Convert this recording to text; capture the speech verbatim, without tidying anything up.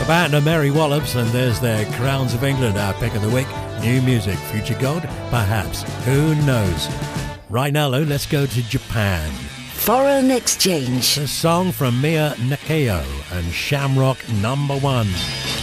band of Mary Wallops, and there's their Crowns of England, our pick of the week. New music, future gold, perhaps, who knows. Right now, though, let's go to Japan. Foreign Exchange. A song from Mia Nakao and Shamrock Number One.